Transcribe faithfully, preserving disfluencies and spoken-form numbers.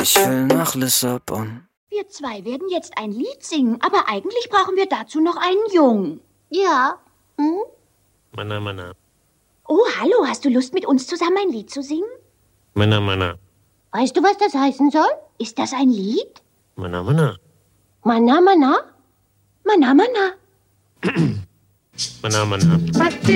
Ich will nach Lissabon. Wir zwei werden jetzt ein Lied singen, aber eigentlich brauchen wir dazu noch einen Jungen. Ja. Hm? Mana, mana. Oh, hallo, hast du Lust, mit uns zusammen ein Lied zu singen? Mana, mana. Weißt du, was das heißen soll? Ist das ein Lied? Mana, mana. Mana, mana? Mana, mana. Mana, mana.